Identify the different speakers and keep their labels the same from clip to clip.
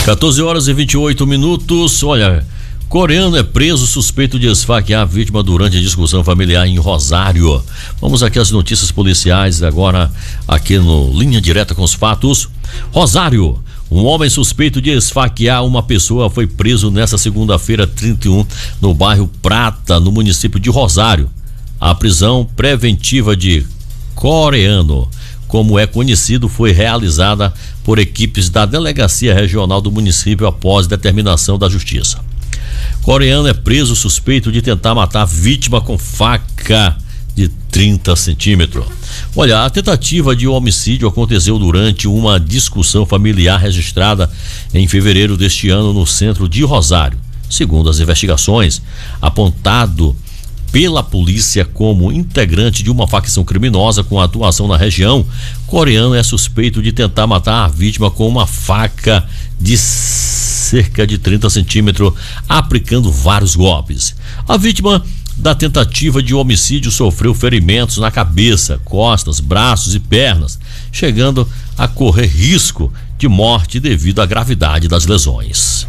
Speaker 1: 14 horas e 28 minutos. Olha, coreano é preso suspeito de esfaquear a vítima durante a discussão familiar em Rosário. Vamos aqui às notícias policiais agora aqui no Linha Direta com os fatos. Rosário, um homem suspeito de esfaquear uma pessoa foi preso nesta segunda-feira 31 no bairro Prata, no município de Rosário. A prisão preventiva de Coreano, como é conhecido, foi realizada por equipes da Delegacia Regional do município após determinação da Justiça. Coreano é preso suspeito de tentar matar a vítima com faca de 30 centímetros. Olha, a tentativa de homicídio aconteceu durante uma discussão familiar registrada em fevereiro deste ano no centro de Rosário. Segundo as investigações, apontado pela polícia como integrante de uma facção criminosa com atuação na região, Coreano é suspeito de tentar matar a vítima com uma faca de cerca de 30 centímetros, aplicando vários golpes. A vítima da tentativa de homicídio sofreu ferimentos na cabeça, costas, braços e pernas, chegando a correr risco de morte devido à gravidade das lesões.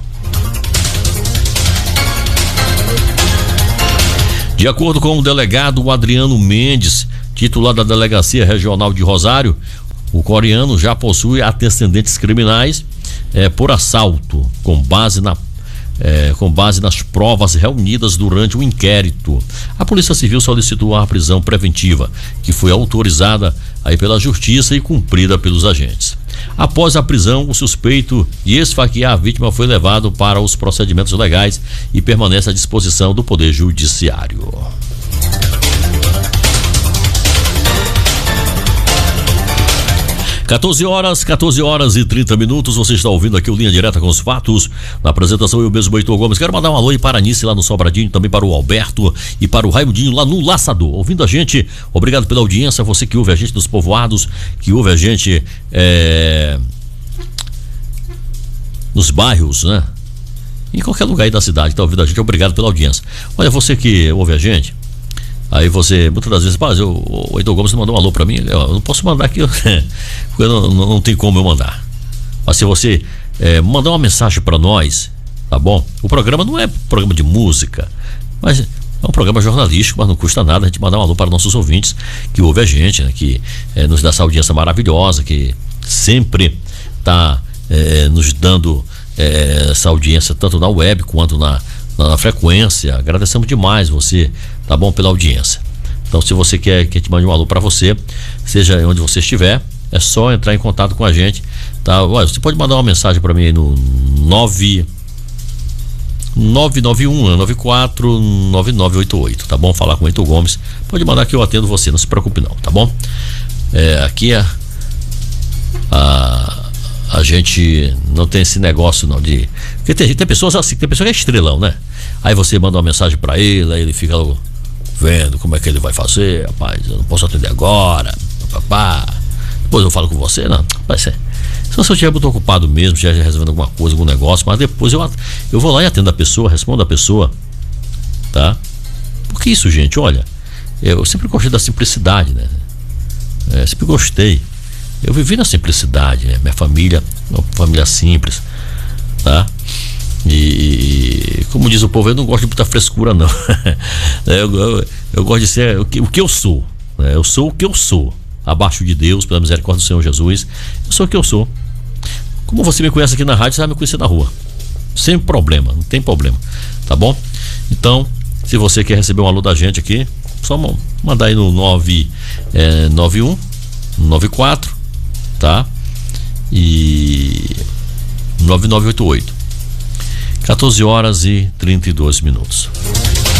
Speaker 1: De acordo com o delegado Adriano Mendes, titular da Delegacia Regional de Rosário, o coreano já possui antecedentes criminais por assalto, com base nas provas reunidas durante o inquérito. A Polícia Civil solicitou a prisão preventiva, que foi autorizada aí pela Justiça e cumprida pelos agentes. Após a prisão, o suspeito de esfaquear a vítima foi levado para os procedimentos legais e permanece à disposição do Poder Judiciário. Quatorze horas e 30 minutos. Você está ouvindo aqui o Linha Direta com os fatos. Na apresentação, eu mesmo, Heitor Gomes. Quero mandar um alô aí para a Anice lá no Sobradinho, também para o Alberto e para o Raimundinho lá no Laçador. Ouvindo a gente, obrigado pela audiência. Você que ouve a gente dos povoados, que ouve a gente nos bairros, né? Em qualquer lugar aí da cidade que está ouvindo a gente, obrigado pela audiência. Olha, você que ouve a gente, aí você, muitas das vezes, o Heitor Gomes mandou um alô pra mim, eu não posso mandar aqui, porque não tem como eu mandar. Mas se você mandar uma mensagem pra nós, tá bom? O programa não é programa de música, mas é um programa jornalístico, mas não custa nada a gente mandar um alô para nossos ouvintes que ouvem a gente, né? Que nos dá essa audiência maravilhosa, que sempre tá nos dando essa audiência, tanto na web quanto na frequência. Agradecemos demais você, tá bom, pela audiência. Então, se você quer que te mande um alô para você, seja onde você estiver, é só entrar em contato com a gente, tá? Olha, você pode mandar uma mensagem para mim aí no 991-94-9988, tá bom? Falar com o Heitor Gomes, pode mandar que eu atendo você, não se preocupe não, tá bom? Aqui a gente não tem esse negócio não de... Porque tem pessoas assim, tem pessoa que é estrelão, né? Aí você manda uma mensagem pra ele, aí ele fica vendo como é que ele vai fazer. Rapaz, eu não posso atender agora, papá. Depois eu falo com você, não. Se eu estiver muito ocupado mesmo, estiver resolvendo alguma coisa, algum negócio, mas depois eu vou lá e atendo a pessoa, respondo a pessoa, tá? Porque isso, gente, olha, eu sempre gostei da simplicidade, né? Sempre gostei. Eu vivi na simplicidade, né? Minha família, uma família simples, tá? E como diz o povo, eu não gosto de muita frescura, não. Eu gosto de ser o que eu sou, né? Eu sou o que eu sou, abaixo de Deus, pela misericórdia do Senhor Jesus. Eu sou o que eu sou. Como você me conhece aqui na rádio, você vai me conhecer na rua, sem problema, não tem problema, tá bom? Então, se você quer receber um alô da gente aqui, só mandar aí no 991 94, tá? E 9988. 14 horas e 32 minutos.